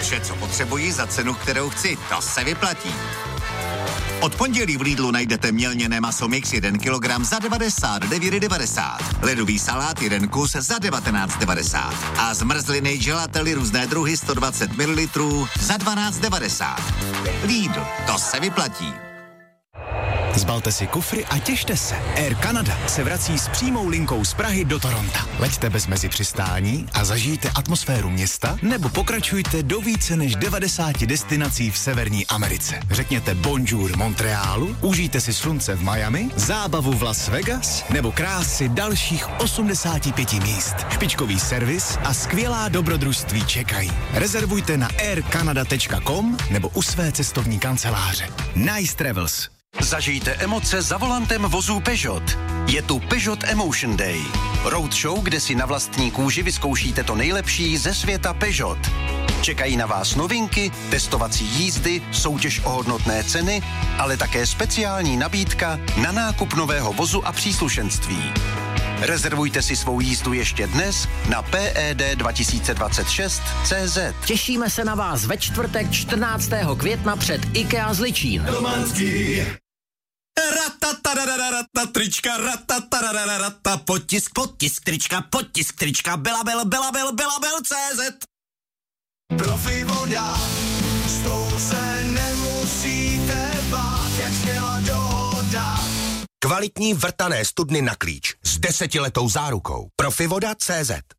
Vše, co potřebuji za cenu, kterou chci, to se vyplatí. Od pondělí v Lidlu najdete mělněné maso mix 1 kg za 99,90. Ledový salát 1 kus za 19,90. A zmrzliny gelately různé druhy 120 ml za 12,90. Lidl, to se vyplatí. Zbalte si kufry a těšte se. Air Canada se vrací s přímou linkou z Prahy do Toronta. Leďte bez mezi přistání a zažijte atmosféru města, nebo pokračujte do více než 90 destinací v Severní Americe. Řekněte bonjour Montrealu, užijte si slunce v Miami, zábavu v Las Vegas nebo krásy dalších 85 míst. Špičkový servis a skvělá dobrodružství čekají. Rezervujte na aircanada.com nebo u své cestovní kanceláře. Nice Travels. Zažijte emoce za volantem vozů Peugeot. Je tu Peugeot Emotion Day. Roadshow, kde si na vlastní kůži vyzkoušíte to nejlepší ze světa Peugeot. Čekají na vás novinky, testovací jízdy, soutěž o hodnotné ceny, ale také speciální nabídka na nákup nového vozu a příslušenství. Rezervujte si svou jízdu ještě dnes na PED2026.cz. Těšíme se na vás ve čtvrtek 14. května před IKEA Zličín. Romanský. Trička, potisk trička, Belabel.cz. Profi voda, s tou se nemusíte bát, jak skvělá dohoda. Kvalitní vrtané studny na klíč s 10letou zárukou. Profivoda.cz